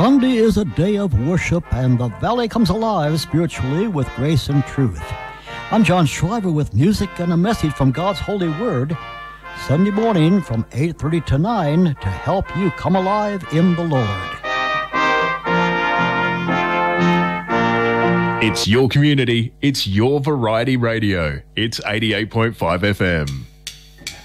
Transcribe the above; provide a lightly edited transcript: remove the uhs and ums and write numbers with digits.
Sunday is a day of worship, and the Valley comes alive spiritually with grace and truth. I'm John Shriver with music and a message from God's Holy Word, Sunday morning from 8:30 to 9 to help you come alive in the Lord. It's your community, it's your variety radio. It's 88.5 FM.